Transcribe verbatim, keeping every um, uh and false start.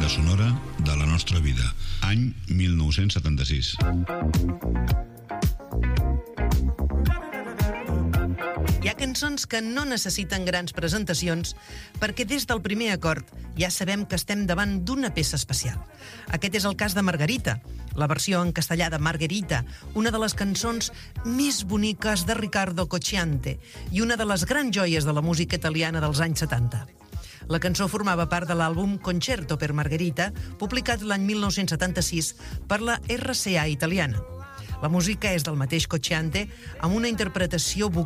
sonora de la nostra vida. Any mil nou-cents setanta-sis. Hi ha cançons que no necessiten grans presentacions perquè des del primer acord ja sabem que estem davant d'una peça especial. Aquest és el cas de Margarita, la versió en castellà de Margherita, una de les cançons més boniques de Riccardo Cocciante i una de les grans joies de la música italiana dels anys setanta. La cançó formava part de l'àlbum Concerto per Margherita, publicat l'any mil nou-cents setanta-sis per la R C A italiana. La música és del mateix Cocciante, amb una interpretació vocal